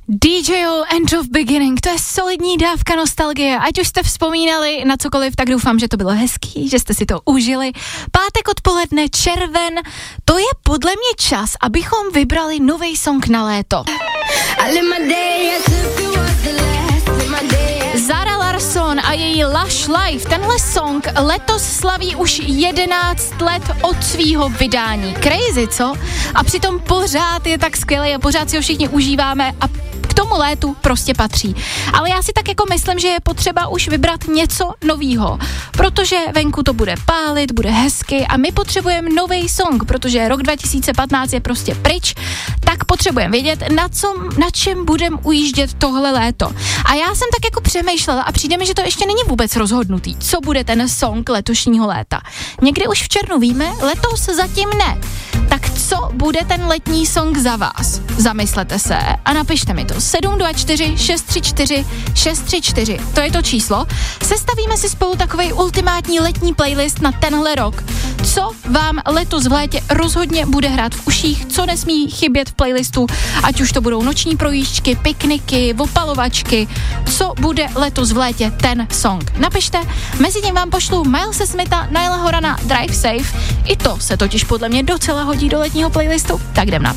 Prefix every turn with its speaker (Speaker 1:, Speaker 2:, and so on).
Speaker 1: DJO End of Beginning, to je solidní dávka nostalgie. Ať už jste vzpomínali na cokoliv, tak doufám, že to bylo hezký, že jste si to užili. Pátek odpoledne, červen, to je podle mě čas, abychom vybrali nový song na léto. Zara Larsson a její Lush Life, tenhle song letos slaví už 11 let od svýho vydání. Crazy, co? A přitom pořád je tak skvělý a pořád si ho všichni užíváme a k tomu létu prostě patří. Ale já si tak jako myslím, že je potřeba už vybrat něco novýho, protože venku to bude pálit, bude hezky a my potřebujeme nový song, protože rok 2015 je prostě pryč, tak potřebujeme vědět, na čem budeme ujíždět tohle léto. A já jsem tak jako přemýšlela a přijde mi, že to ještě není vůbec rozhodnutý, co bude ten song letošního léta. Někdy už v červnu víme, letos zatím ne. Tak co bude ten letní song za vás? Zamyslete se a napište mi to. 724 634 634, to je to číslo. Sestavíme si spolu takovej ultimátní letní playlist na tenhle rok. Co vám letos v létě rozhodně bude hrát v uších, co nesmí chybět v playlistu, ať už to budou noční projížďky, pikniky, opalovačky, co bude letos v létě ten song. Napište, mezi tím vám pošlu Milese Smitha, Nialla Horana, Drive Safe, i to se totiž podle mě docela hodí do letního playlistu, tak jdem na to.